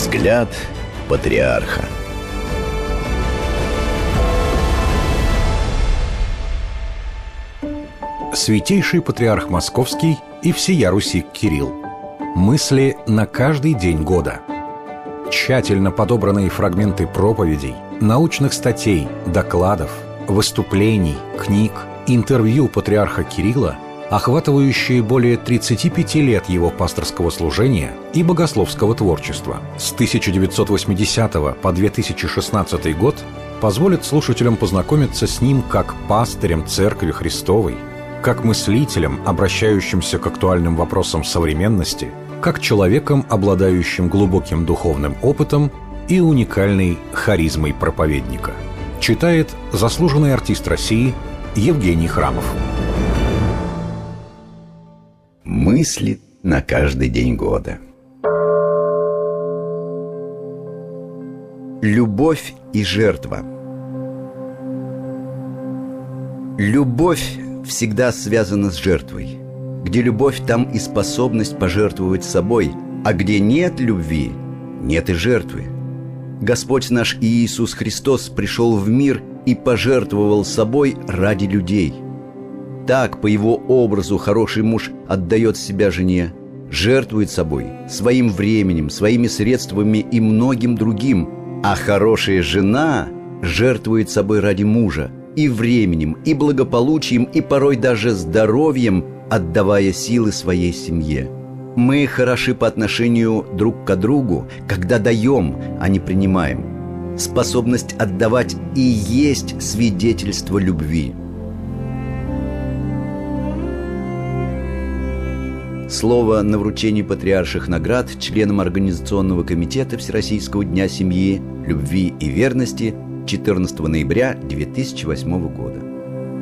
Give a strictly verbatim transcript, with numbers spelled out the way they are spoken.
Взгляд патриарха. Святейший патриарх Московский и всея Руси Кирилл. Мысли на каждый день года. Тщательно подобранные фрагменты проповедей, научных статей, докладов, выступлений, книг, интервью патриарха Кирилла, охватывающие более тридцати пяти лет его пасторского служения и богословского творчества с тысяча девятьсот восьмидесятого по две тысячи шестнадцатый год, позволят слушателям познакомиться с ним как пастырем Церкви Христовой, как мыслителем, обращающимся к актуальным вопросам современности, как человеком, обладающим глубоким духовным опытом и уникальной харизмой проповедника. Читает заслуженный артист России Евгений Храмов. Мысли на каждый день года. Любовь и жертва. Любовь всегда связана с жертвой. Где любовь, там и способность пожертвовать собой, а где нет любви, нет и жертвы. Господь наш Иисус Христос пришел в мир и пожертвовал собой ради людей. Так, по Его образу, хороший муж отдает себя жене, жертвует собой, своим временем, своими средствами и многим другим, а хорошая жена жертвует собой ради мужа, и временем, и благополучием, и порой даже здоровьем, отдавая силы своей семье. Мы хороши по отношению друг к другу, когда даем, а не принимаем. Способность отдавать и есть свидетельство любви. Слово на вручении патриарших наград членам Организационного комитета Всероссийского дня семьи, любви и верности четырнадцатого ноября две тысячи восьмого года.